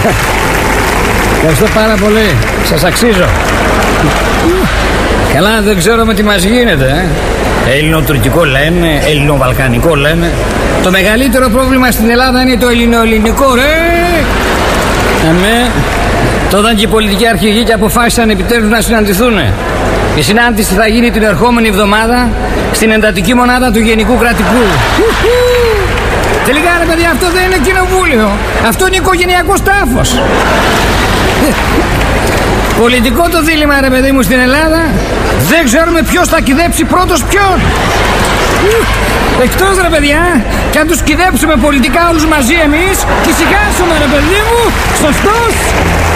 Ευχαριστώ πάρα πολύ. Σας αξίζω. Καλά, δεν ξέρω με τι μας γίνεται. Ελληνοτουρκικό λένε, ελληνοβαλκανικό λένε. Το μεγαλύτερο πρόβλημα στην Ελλάδα είναι το ελληνοελληνικό, ρε. Αμέ. Τότε και οι πολιτικοί αρχηγοί και αποφάσισαν επιτέλους να συναντηθούν. Η συνάντηση θα γίνει την ερχόμενη εβδομάδα στην εντατική μονάδα του Γενικού Κρατικού. Τελικά, ρε παιδιά, αυτό δεν είναι κοινοβούλιο. Αυτό είναι οικογενειακός τάφος. Πολιτικό το δίλημμα, ρε παιδί μου, στην Ελλάδα. Δεν ξέρουμε ποιος θα κυδέψει πρώτος ποιον. Εκτός, ρε παιδιά, και αν τους κυδέψουμε πολιτικά όλους μαζί εμείς, και σιγάσουμε, ρε παιδί μου, σωστός.